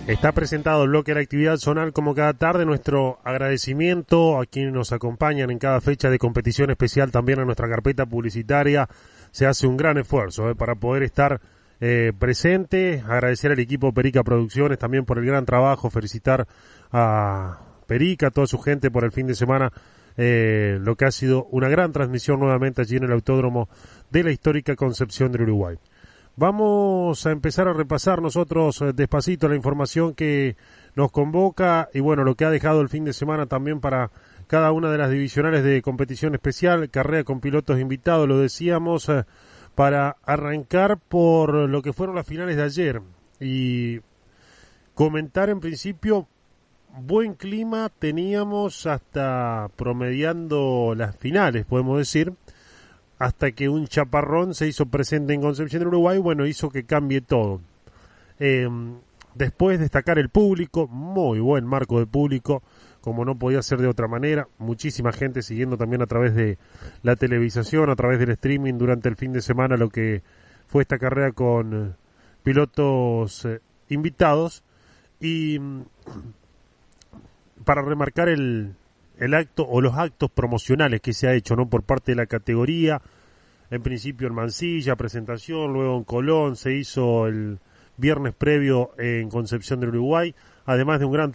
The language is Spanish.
Está presentado el bloque de la actividad zonal como cada tarde. Nuestro agradecimiento a quienes nos acompañan en cada fecha de competición especial, también a nuestra carpeta publicitaria. Se hace un gran esfuerzo para poder estar presente. Agradecer al equipo Perica Producciones también por el gran trabajo. Felicitar a Perica, a toda su gente por el fin de semana. Lo que ha sido una gran transmisión nuevamente allí en el Autódromo de la histórica Concepción del Uruguay. Vamos a empezar a repasar nosotros despacito la información que nos convoca y bueno, lo que ha dejado el fin de semana también para cada una de las divisionales de competición especial, carrera con pilotos invitados, lo decíamos, para arrancar por lo que fueron las finales de ayer y comentar en principio, buen clima teníamos hasta promediando las finales, podemos decir, hasta que un chaparrón se hizo presente en Concepción del Uruguay, bueno, hizo que cambie todo. Después destacar el público, muy buen marco de público, como no podía ser de otra manera, muchísima gente siguiendo también a través de la televisación, a través del streaming durante el fin de semana lo que fue esta carrera con pilotos invitados, y para remarcar el acto o los actos promocionales que se ha hecho, ¿no?, por parte de la categoría. En principio en Mansilla, presentación, luego en Colón, se hizo el viernes previo en Concepción del Uruguay, además de un gran